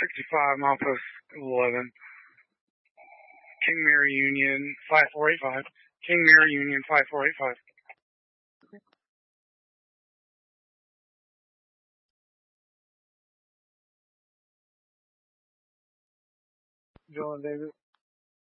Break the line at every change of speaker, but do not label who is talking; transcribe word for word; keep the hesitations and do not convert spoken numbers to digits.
sixty-five, milepost eleven. King Mary Union, five four eight five. King Mary Union, five four eight five. John David.